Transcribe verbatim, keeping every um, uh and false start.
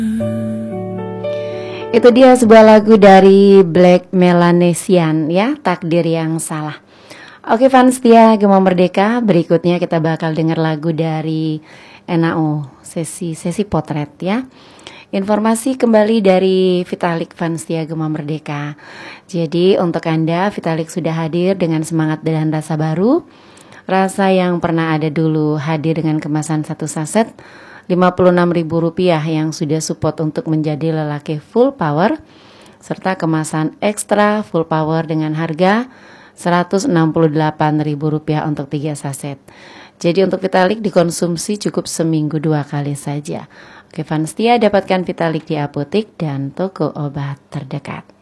Itu dia sebuah lagu dari Black Melanesian ya, Takdir Yang Salah. Oke fans setia Gema Merdeka, berikutnya kita bakal denger lagu dari N A O, sesi sesi potret ya. Informasi kembali dari Vitalik fans setia Gema Merdeka. Jadi untuk Anda, Vitalik sudah hadir dengan semangat dan rasa baru. Rasa yang pernah ada dulu hadir dengan kemasan satu saset lima puluh enam ribu rupiah yang sudah support untuk menjadi lelaki full power, serta kemasan ekstra full power dengan harga seratus enam puluh delapan ribu rupiah untuk tiga saset. Jadi untuk Vitalik dikonsumsi cukup seminggu dua kali saja. Oke fans setia, dapatkan Vitalik di apotek dan toko obat terdekat.